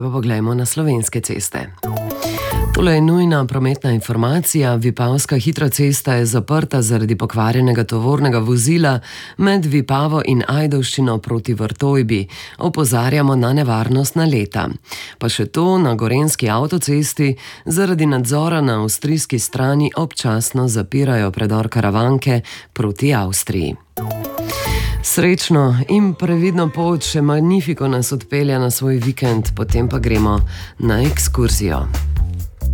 Pa poglejmo na slovenske ceste. Tole je nujna prometna informacija. Vipavska hitra cesta je zaprta zaradi pokvarjenega tovornega vozila med Vipavo in Ajdovščino proti Vrtojbi. Opozarjamo na nevarnost naleta. Pa še to, na gorenjski avtocesti zaradi nadzora na avstrijski strani občasno zapirajo predor Karavanke proti Avstriji. Srečno in previdno pot, še Magnifico nas odpelja na svoj vikend, potem pa gremo na ekskurzijo.